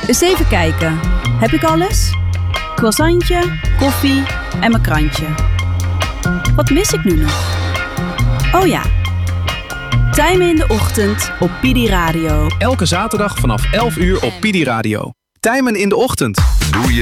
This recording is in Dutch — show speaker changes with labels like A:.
A: Eens even kijken. Heb ik alles? Croissantje, koffie en mijn krantje. Wat mis ik nu nog? Oh ja. Tijmen in de ochtend op Pidi Radio.
B: Elke zaterdag vanaf 11 uur op Pidi Radio. Tijmen in de ochtend.
C: Doe je